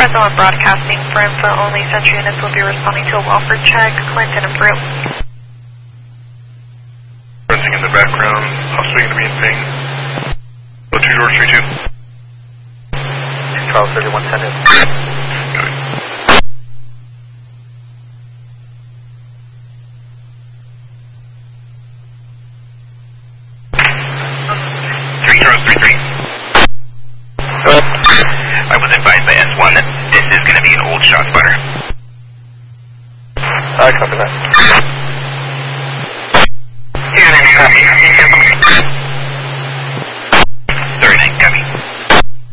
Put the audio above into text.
Fresno and broadcasting for info only. Central units will be responding to a Walford check. Clinton and Brew. Fencing in the background. Possibly going to be in ping. 2 George 32. Charles 3110 is. Got it. I was advised by S1 that this is going to be an old shot spotter. I copy that.